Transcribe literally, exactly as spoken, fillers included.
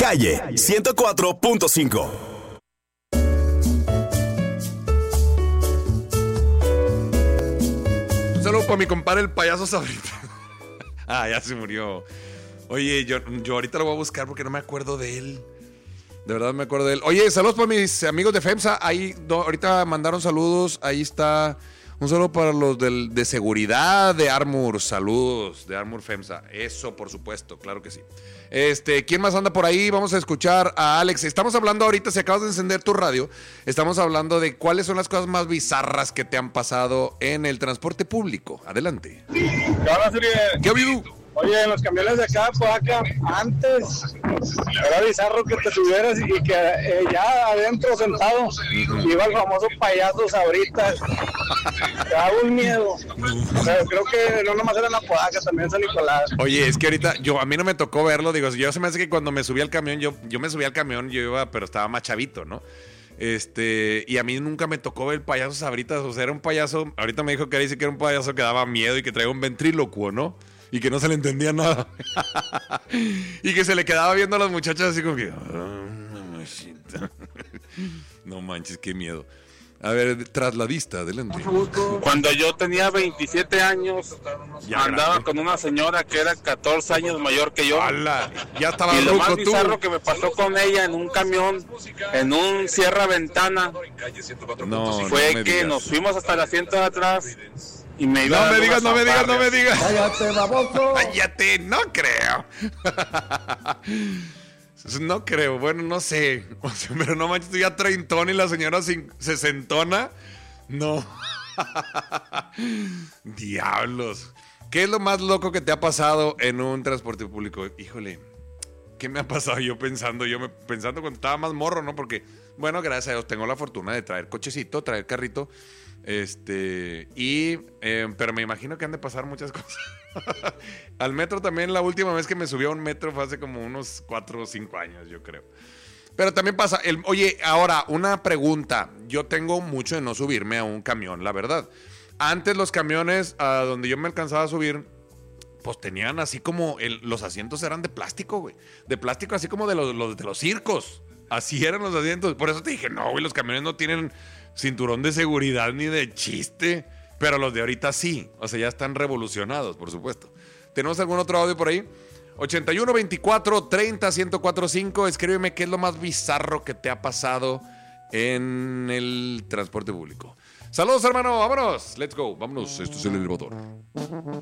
Calle ciento cuatro punto cinco. Un saludo para mi compadre el payaso Sabrita. Ah, ya se murió. Oye, yo, yo ahorita lo voy a buscar porque no me acuerdo de él. De verdad me acuerdo de él. Oye, saludos para mis amigos de FEMSA. Ahí no, ahorita mandaron saludos. Ahí está. Un saludo para los del, de seguridad de Armour. Saludos de Armour FEMSA. Eso, por supuesto, claro que sí. Este, ¿quién más anda por ahí? Vamos a escuchar a Alex. Estamos hablando ahorita, si acabas de encender tu radio, estamos hablando de cuáles son las cosas más bizarras que te han pasado en el transporte público. Adelante. ¿Qué ha habido? Oye, en los camiones de acá, pues acá, antes era bizarro que te subieras y que eh, ya adentro sentado iba el famoso payaso Sabritas. Te daba un miedo. Pero creo que no nomás era la Podaca, también San Nicolás. Oye, es que ahorita, yo a mí no me tocó verlo, digo, yo se me hace que cuando me subí al camión, yo, yo me subí al camión, yo iba, pero estaba más chavito, ¿no? Este, y a mí nunca me tocó ver el payaso Sabritas, o sea, era un payaso, ahorita me dijo que dice que era un payaso que daba miedo y que traía un ventrílocuo, ¿no? Y que no se le entendía nada. Y que se le quedaba viendo a las muchachas así como que... Oh, mamacita. No manches, qué miedo. A ver, trasladista, adelante. Cuando yo tenía veintisiete años, ya andaba grande. con una señora que era catorce años mayor que yo. ¡Hala! Ya estaba y lo más ruco bizarro tú. que me pasó con ella en un camión, en un cierra ventana, No, fue no que digas. nos fuimos hasta el asiento de atrás y me iba No a dar me digas, unas no me digas, no me fanfarrias. digas. Cállate, baboso. Cállate, no creo. No creo, bueno, no sé. O sea, pero no manches, tú ya treintón y la señora sesentona. No. Diablos. ¿Qué es lo más loco que te ha pasado en un transporte público? Híjole, ¿qué me ha pasado yo pensando? Yo me, pensando cuando estaba más morro, ¿no? Porque, bueno, gracias a Dios tengo la fortuna de traer cochecito, traer carrito. Este, y, eh, pero me imagino que han de pasar muchas cosas. Al metro también, la última vez que me subí a un metro fue hace como unos cuatro o cinco años, yo creo. Pero también pasa, el, oye, ahora, una pregunta. Yo tengo mucho de no subirme a un camión, la verdad. Antes los camiones a donde yo me alcanzaba a subir, pues tenían así como, el, los asientos eran de plástico, güey. De plástico así como de los, los, de los circos. Así eran los asientos. Por eso te dije, no, güey, los camiones no tienen cinturón de seguridad ni de chiste. Pero los de ahorita sí. O sea, ya están revolucionados, por supuesto. ¿Tenemos algún otro audio por ahí? ochenta y uno, veinticuatro, treinta, ciento cuatro punto cinco. Escríbeme qué es lo más bizarro que te ha pasado en el transporte público. Saludos, hermano. Vámonos. Let's go. Vámonos. Esto es el elevador.